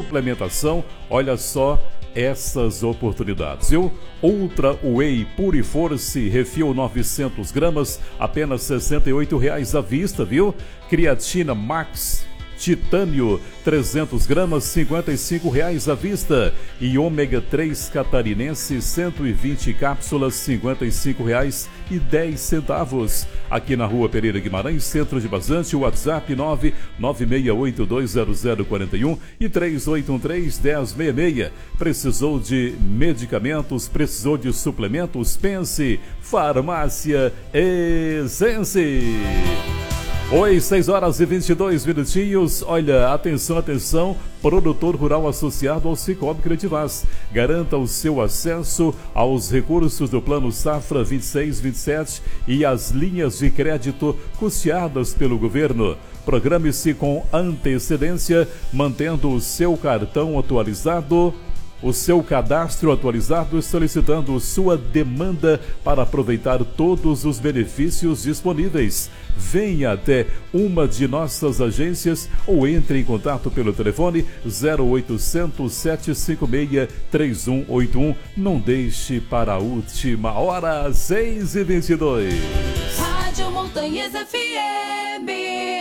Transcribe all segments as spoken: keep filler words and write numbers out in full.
suplementação, olha só essas oportunidades, viu? Ultra Whey Pure Force Refil novecentos gramas, apenas sessenta e oito reais à vista, viu? Creatina Max Titânio trezentos gramas, cinquenta e cinco reais à vista. E ômega três catarinense cento e vinte cápsulas, cinquenta e cinco reais e dez centavos. Aqui na Rua Pereira Guimarães, centro de Vazante, WhatsApp nove nove seis oito dois zero zero quatro um e três oito um três, um zero seis seis. Precisou de medicamentos, precisou de suplementos? Pense, Farmácia Essence. Oi, seis horas e vinte e dois minutinhos. Olha, atenção, atenção, produtor rural associado ao Cicobi Credivaz. Garanta o seu acesso aos recursos do Plano Safra vinte e seis vinte e sete e as linhas de crédito custeadas pelo governo. Programe-se com antecedência, mantendo o seu cartão atualizado, o seu cadastro atualizado e solicitando sua demanda para aproveitar todos os benefícios disponíveis. Venha até uma de nossas agências ou entre em contato pelo telefone zero oitocentos, sete cinco seis, três um oito um. Não deixe para a última hora. Seis e vinte e dois. Rádio Montanhas F M.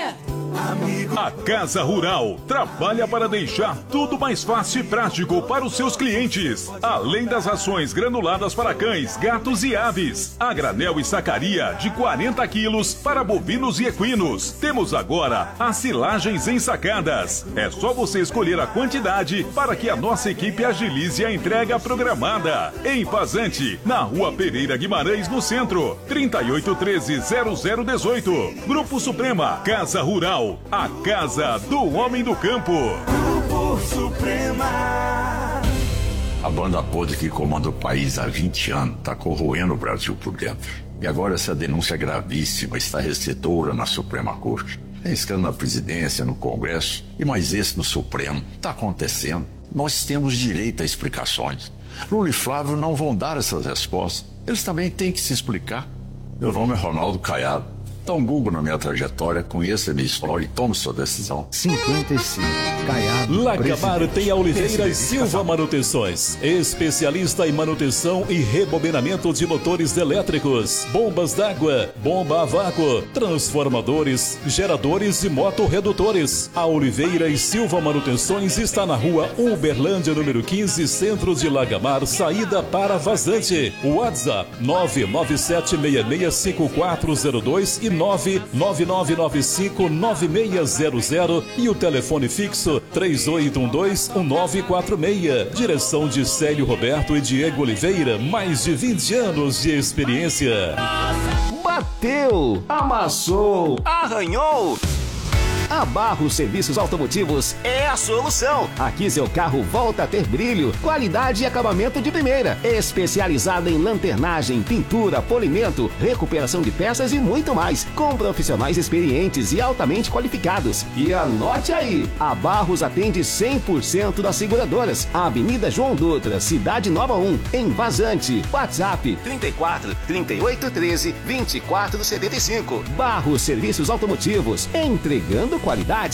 A Casa Rural trabalha para deixar tudo mais fácil e prático para os seus clientes. Além das rações granuladas para cães, gatos e aves, a granel e sacaria de quarenta quilos para bovinos e equinos. Temos agora as silagens ensacadas. É só você escolher a quantidade para que a nossa equipe agilize a entrega programada. Em Vazante, na Rua Pereira Guimarães, no centro, trinta e oito treze, zero zero dezoito. Grupo Suprema, Casa Rural. A casa do homem do campo. Grupo Suprema. A banda podre que comanda o país há vinte anos está corroendo o Brasil por dentro. E agora essa denúncia gravíssima está recedora na Suprema Corte. Tem escândalo na presidência, no Congresso e mais esse no Supremo. Está acontecendo. Nós temos direito a explicações. Lula e Flávio não vão dar essas respostas. Eles também têm que se explicar. Meu nome é Ronaldo Caiado. Dá um Google na minha trajetória, conheça a minha história e tome sua decisão. cinquenta e cinco. Caiado. Lacamar tem a Oliveira e Silva Manutenções. Especialista em manutenção e rebobinamento de motores elétricos, bombas d'água, bomba a vácuo, transformadores, geradores e motorredutores. A Oliveira e Silva Manutenções está na Rua Uberlândia, número quinze, centro de Lagamar, saída para Vazante. WhatsApp nove nove sete seis seis cinco quatro zero dois e nove nove nove nove cinco nove seis zero zero e o telefone fixo três oito um dois um nove quatro seis. Direção de Célio Roberto e Diego Oliveira, mais de vinte anos de experiência. Bateu, amassou, arranhou. A Barros Serviços Automotivos é a solução. Aqui seu carro volta a ter brilho, qualidade e acabamento de primeira. Especializada em lanternagem, pintura, polimento, recuperação de peças e muito mais. Com profissionais experientes e altamente qualificados. E anote aí, a Barros atende cem por cento das seguradoras. Avenida João Dutra, Cidade Nova um, em Vazante. WhatsApp trinta e quatro, trinta e oito, treze, vinte e quatro, setenta e cinco. Barros Serviços Automotivos, entregando qualidade.